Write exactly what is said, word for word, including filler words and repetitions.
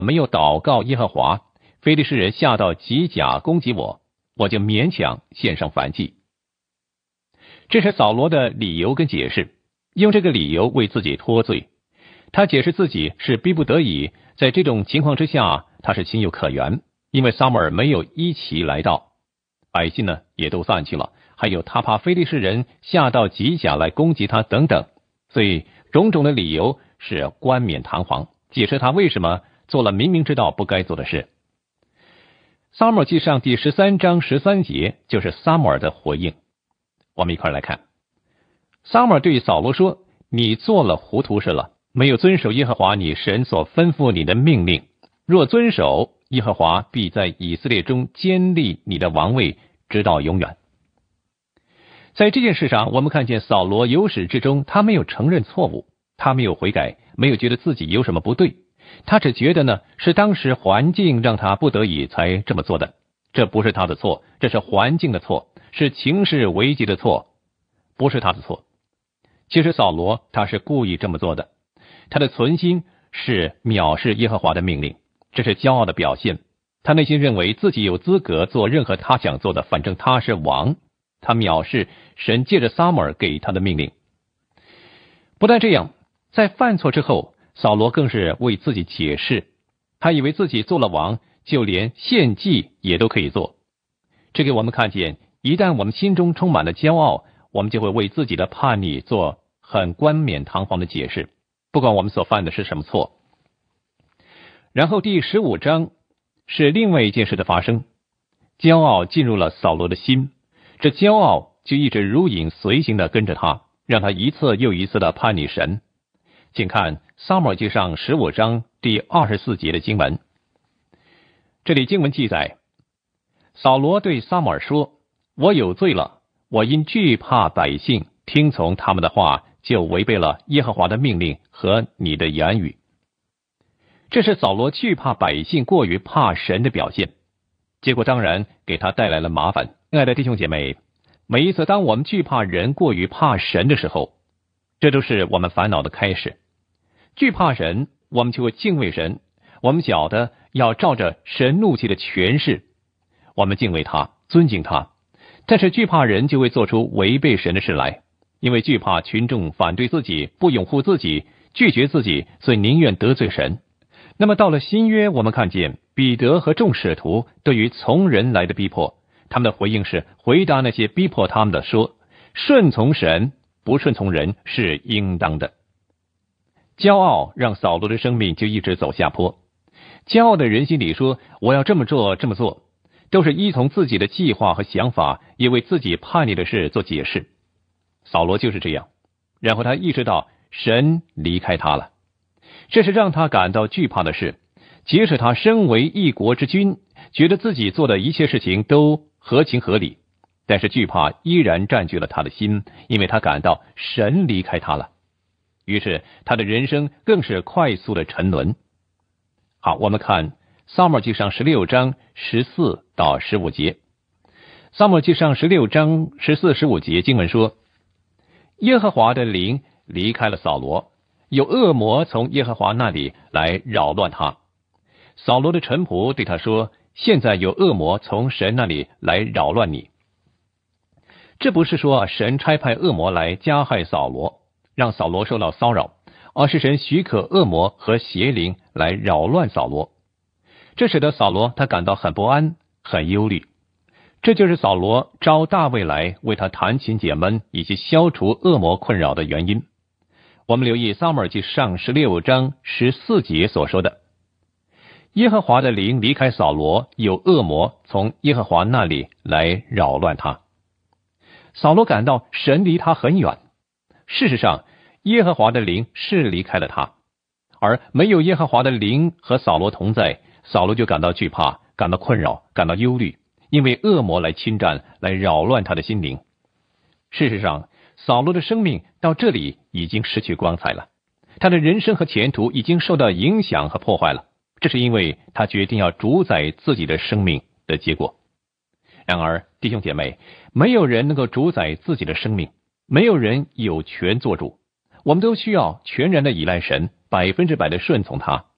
没有祷告耶和华，非利士人下到吉甲攻击我，我就勉强献上燔祭。这是扫罗的理由跟解释，用这个理由为自己脱罪。他解释自己是逼不得已，在这种情况之下，他是情有可原，因为撒母耳没有一起来到，百姓呢也都散去了，还有他怕非利士人下到吉甲来攻击他等等，所以种种的理由是冠冕堂皇，解释他为什么做了明明知道不该做的事。撒母耳记上第十三章十三节就是撒母耳的回应，我们一块来看。撒母耳对扫罗说：你做了糊涂事了，没有遵守耶和华你神所吩咐你的命令，若遵守，耶和华必在以色列中坚立你的王位，直到永远。在这件事上，我们看见扫罗由始至终他没有承认错误，他没有悔改，没有觉得自己有什么不对，他只觉得呢是当时环境让他不得已才这么做的，这不是他的错，这是环境的错，是情势危急的错，不是他的错。其实扫罗他是故意这么做的，他的存心是藐视耶和华的命令，这是骄傲的表现。他内心认为自己有资格做任何他想做的，反正他是王。他藐视神借着撒母耳给他的命令。不但这样，在犯错之后，扫罗更是为自己解释，他以为自己做了王，就连献祭也都可以做。这给我们看见，一旦我们心中充满了骄傲，我们就会为自己的叛逆做很冠冕堂皇的解释，不管我们所犯的是什么错。然后第十五章是另外一件事的发生，骄傲进入了扫罗的心，这骄傲就一直如影随形的跟着他，让他一次又一次的叛逆神。请看撒母耳记上十五章第二十四节的经文，这里经文记载，扫罗对撒母耳说：我有罪了，我因惧怕百姓，听从他们的话，就违背了耶和华的命令和你的言语。这是扫罗惧怕百姓过于怕神的表现，结果当然给他带来了麻烦。亲爱的弟兄姐妹，每一次当我们惧怕人过于怕神的时候，这都是我们烦恼的开始。惧怕神，我们就会敬畏神，我们晓得要照着神怒气的权势，我们敬畏他，尊敬他。但是惧怕人就会做出违背神的事来，因为惧怕群众反对自己，不拥护自己，拒绝自己，所以宁愿得罪神。那么到了新约，我们看见彼得和众使徒对于从人来的逼迫，他们的回应是回答那些逼迫他们的说：顺从神，不顺从人是应当的。骄傲让扫罗的生命就一直走下坡。骄傲的人心里说：我要这么做这么做，都是依从自己的计划和想法，也为自己叛逆的事做解释。扫罗就是这样，然后他意识到神离开他了，这是让他感到惧怕的事。即使他身为一国之君，觉得自己做的一切事情都合情合理，但是惧怕依然占据了他的心，因为他感到神离开他了。于是他的人生更是快速的沉沦。好，我们看撒母耳记上十六章十四到十五节。撒母耳记上十六章十四、十五节经文说：耶和华的灵离开了扫罗，有恶魔从耶和华那里来扰乱他。扫罗的臣仆对他说：现在有恶魔从神那里来扰乱你。这不是说神差派恶魔来加害扫罗，让扫罗受到骚扰，而是神许可恶魔和邪灵来扰乱扫罗。这使得扫罗他感到很不安，很忧虑。这就是扫罗召大卫来为他弹琴解闷，以及消除恶魔困扰的原因。我们留意撒母耳记上十六章十四节所说的：耶和华的灵离开扫罗，有恶魔从耶和华那里来扰乱他。扫罗感到神离他很远，事实上耶和华的灵是离开了他，而没有耶和华的灵和扫罗同在，扫罗就感到惧怕，感到困扰，感到忧虑，因为恶魔来侵占，来扰乱他的心灵。事实上扫罗的生命到这里已经失去光彩了，他的人生和前途已经受到影响和破坏了，这是因为他决定要主宰自己的生命的结果。然而弟兄姐妹，没有人能够主宰自己的生命，没有人有权做主，我们都需要全然的依赖神，百分之百的顺从他。